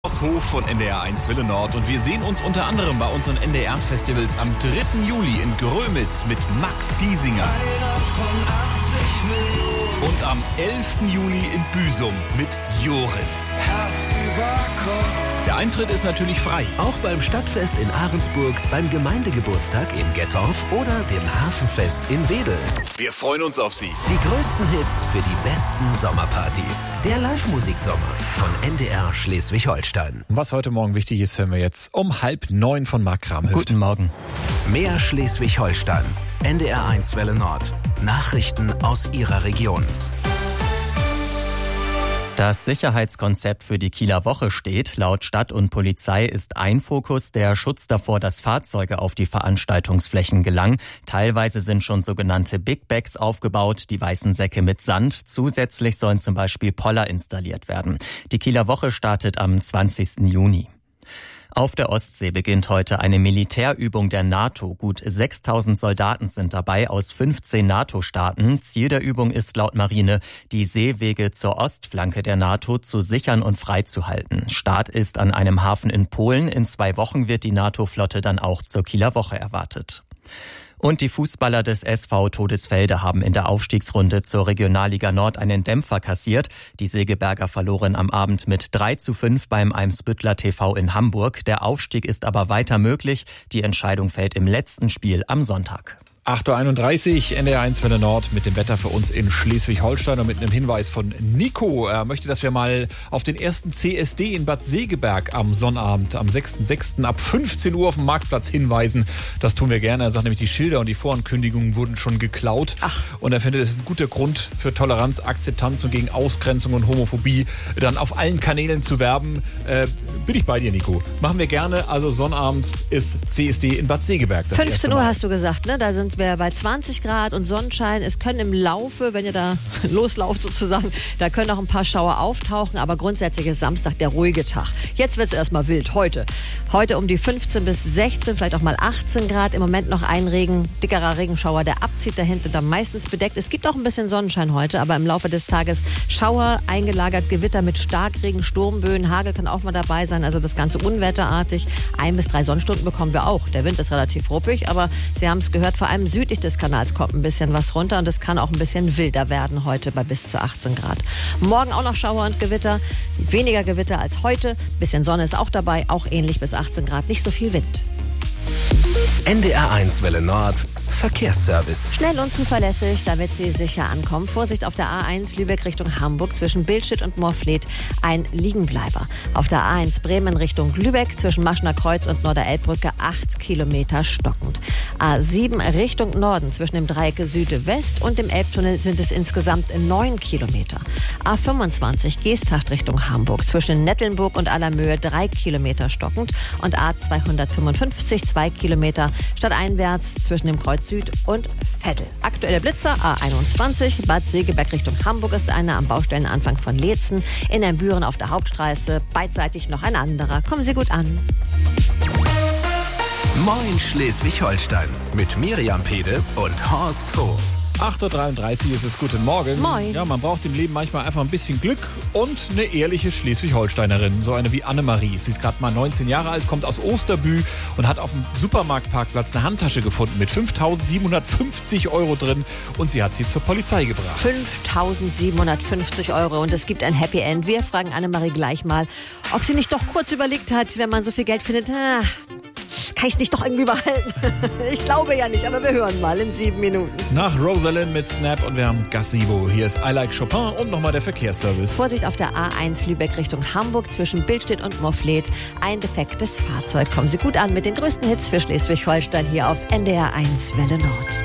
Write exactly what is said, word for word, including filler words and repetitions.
Hof von N D R eins Welle Nord und wir sehen uns unter anderem bei unseren N D R-Festivals am dritten Juli in Grömitz mit Max Giesinger. Und am elften Juli in Büsum mit Joris. Herz über Kopf. Der Eintritt ist natürlich frei. Auch beim Stadtfest in Ahrensburg, beim Gemeindegeburtstag in Gettorf oder dem Hafenfest in Wedel. Wir freuen uns auf Sie. Die größten Hits für die besten Sommerpartys. Der Live-Musik-Sommer von N D R Schleswig-Holstein. Was heute Morgen wichtig ist, hören wir jetzt um halb neun von Marc Kramhöft. Guten Morgen. Mehr Schleswig-Holstein. N D R eins Welle Nord. Nachrichten aus Ihrer Region. Das Sicherheitskonzept für die Kieler Woche steht. Laut Stadt und Polizei ist ein Fokus der Schutz davor, dass Fahrzeuge auf die Veranstaltungsflächen gelangen. Teilweise sind schon sogenannte Big Bags aufgebaut, die weißen Säcke mit Sand. Zusätzlich sollen zum Beispiel Poller installiert werden. Die Kieler Woche startet am zwanzigsten Juni. Auf der Ostsee beginnt heute eine Militärübung der NATO. Gut sechstausend Soldaten sind dabei aus fünfzehn NATO-Staaten. Ziel der Übung ist laut Marine, die Seewege zur Ostflanke der NATO zu sichern und freizuhalten. Start ist an einem Hafen in Polen. In zwei Wochen wird die NATO-Flotte dann auch zur Kieler Woche erwartet. Und die Fußballer des S V Todesfelde haben in der Aufstiegsrunde zur Regionalliga Nord einen Dämpfer kassiert. Die Segeberger verloren am Abend mit drei zu fünf beim Eimsbüttler T V in Hamburg. Der Aufstieg ist aber weiter möglich. Die Entscheidung fällt im letzten Spiel am Sonntag. acht Uhr einunddreißig, N D R eins Welle Nord mit dem Wetter für uns in Schleswig-Holstein und mit einem Hinweis von Nico. Er möchte, dass wir mal auf den ersten C S D in Bad Segeberg am Sonnabend, am sechsten sechsten ab fünfzehn Uhr auf dem Marktplatz hinweisen. Das tun wir gerne. Er sagt nämlich, die Schilder und die Vorankündigungen wurden schon geklaut. Ach. Und er findet, es ist ein guter Grund für Toleranz, Akzeptanz und gegen Ausgrenzung und Homophobie dann auf allen Kanälen zu werben. Äh, bin ich bei dir, Nico. Machen wir gerne. Also Sonnabend ist C S D in Bad Segeberg. Das fünfzehn Uhr hast du gesagt, ne? Da sind wir bei zwanzig Grad und Sonnenschein. Es können im Laufe, wenn ihr da loslauft sozusagen, da können auch ein paar Schauer auftauchen, aber grundsätzlich ist Samstag der ruhige Tag. Jetzt wird es erstmal wild, heute. Heute um die fünfzehn bis sechzehn, vielleicht auch mal achtzehn Grad. Im Moment noch ein Regen, dickerer Regenschauer, der abzieht dahinter, dann meistens bedeckt. Es gibt auch ein bisschen Sonnenschein heute, aber im Laufe des Tages Schauer, eingelagert, Gewitter mit Starkregen, Sturmböen, Hagel kann auch mal dabei sein, also das Ganze unwetterartig. Ein bis drei Sonnenstunden bekommen wir auch. Der Wind ist relativ ruppig, aber Sie haben es gehört, vor allem südlich des Kanals kommt ein bisschen was runter und es kann auch ein bisschen wilder werden heute bei bis zu achtzehn Grad. Morgen auch noch Schauer und Gewitter, weniger Gewitter als heute, bisschen Sonne ist auch dabei, auch ähnlich bis achtzehn Grad, nicht so viel Wind. N D R eins Welle Nord. Verkehrsservice. Schnell und zuverlässig, damit Sie sicher ankommen. Vorsicht auf der A eins Lübeck Richtung Hamburg zwischen Billstedt und Morfleet ein Liegenbleiber. Auf der A eins Bremen Richtung Lübeck zwischen Maschner Kreuz und Norderelbbrücke acht Kilometer stockend. A sieben Richtung Norden zwischen dem Dreieck Süde-West und dem Elbtunnel sind es insgesamt neun Kilometer. A fünfundzwanzig Geesthacht Richtung Hamburg zwischen Nettelnburg und Allermöhe drei Kilometer stockend und A zweihundertfünfundfünfzig zwei Kilometer stadteinwärts zwischen dem Kreuz Süd und Vettel. Aktuelle Blitzer A einundzwanzig, Bad Segeberg Richtung Hamburg ist einer am Baustellenanfang von Leetzen, in Büren auf der Hauptstraße, beidseitig noch ein anderer. Kommen Sie gut an. Moin Schleswig-Holstein mit Miriam Pede und Horst Hof. acht Uhr dreiunddreißig ist es. Guten Morgen. Moin. Ja, man braucht im Leben manchmal einfach ein bisschen Glück und eine ehrliche Schleswig-Holsteinerin. So eine wie Annemarie. Sie ist gerade mal neunzehn Jahre alt, kommt aus Osterbü und hat auf dem Supermarktparkplatz eine Handtasche gefunden mit fünftausendsiebenhundertfünfzig Euro drin und sie hat sie zur Polizei gebracht. fünftausendsiebenhundertfünfzig Euro und es gibt ein Happy End. Wir fragen Annemarie gleich mal, ob sie nicht doch kurz überlegt hat, wenn man so viel Geld findet, ah, kann ich es nicht doch irgendwie behalten? Ich glaube ja nicht, aber wir hören mal in sieben Minuten. Nach Rosalind mit Snap und wir haben Gazebo. Hier ist I Like Chopin und nochmal der Verkehrsservice. Vorsicht auf der A eins Lübeck Richtung Hamburg zwischen Billstedt und Morfleet. Ein defektes Fahrzeug. Kommen Sie gut an mit den größten Hits für Schleswig-Holstein hier auf N D R eins Welle Nord.